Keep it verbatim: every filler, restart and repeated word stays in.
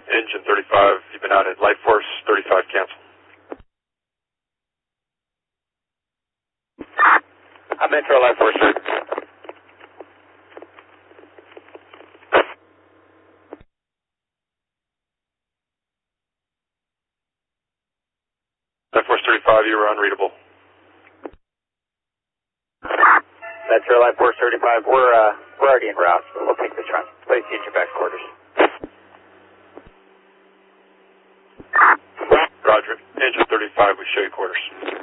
Engine thirty-five, you've been out at Light Force thirty-five, cancel. I'm Metro Light Force, sir. Light Force thirty-five, you were unreadable. Metro Light Force thirty-five, we're, uh, we're already en route. We'll take this run. Place the engine back quarters. Roger. Engine thirty-five, we show you quarters.